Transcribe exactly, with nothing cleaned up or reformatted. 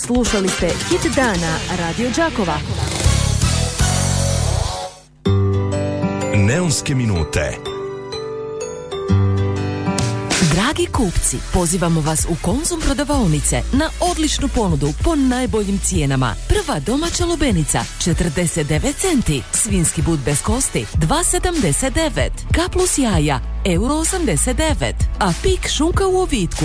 Slušali ste Hit dana Radio Đakova. Neonske minute. Dragi kupci, pozivamo vas u Konzum prodavaonice na odličnu ponudu po najboljim cijenama. Prva domaća lubenica četrdeset devet centi, svinski but bez kosti dva sedamdeset devet, K plus jaja euro osamdeset devet, a pik šunka u ovitku